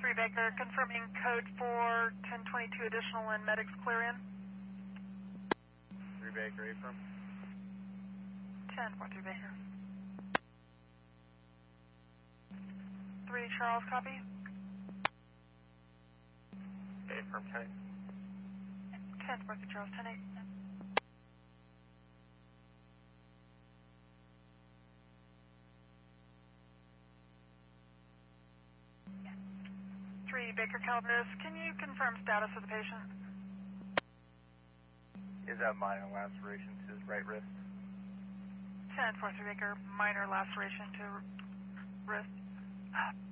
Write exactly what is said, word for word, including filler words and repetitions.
three Baker, confirming code for ten twenty-two additional and medics clear in. three Baker, affirm. ten four three Baker. three Charles, copy. Affirm, ten. ten four three Charles, ten eight. three Baker Calaveras, can you confirm status of the patient? Is that minor laceration to his right wrist? ten four three Baker, minor laceration to wrist.